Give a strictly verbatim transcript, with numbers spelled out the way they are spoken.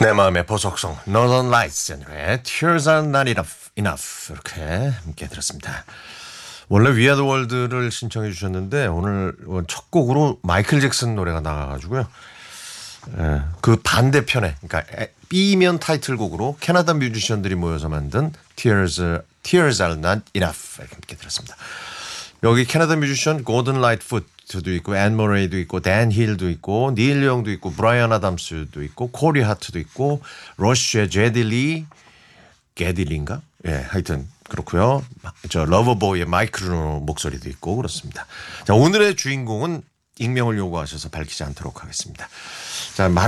내 마음의 보석성 Northern Lights 의 Tears are not enough, enough 이렇게 함께 들었습니다. 원래 We Are the World를 신청해 주셨는데 오늘 첫 곡으로 마이클 잭슨 노래가 나가가지고요. 예, 그 반대편에 그러니까 B면 타이틀곡으로 캐나다 뮤지션들이 모여서 만든 Tears, Tears are not enough 이렇게 함께 들었습니다. 여기 캐나다 뮤지션 고든 라이트푸트도 있고 앤 모레이도 있고 댄 힐도 있고 닐 영도 있고 브라이언 아담스도 있고 코리 하트도 있고 러쉬의 제딜리 게딜리인가? 예, 하여튼 그렇고요. 저 러버보이의 마이크 루노 목소리도 있고 그렇습니다. 자, 오늘의 주인공은 익명을 요구하셔서 밝히지 않도록 하겠습니다. 자,